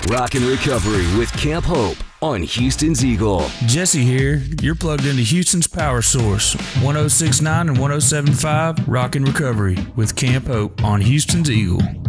Rock and Recovery with Camp Hope on Houston's Eagle. Jesse here. You're plugged into Houston's power source, 106.9 and 107.5 Rock and Recovery with Camp Hope on Houston's Eagle.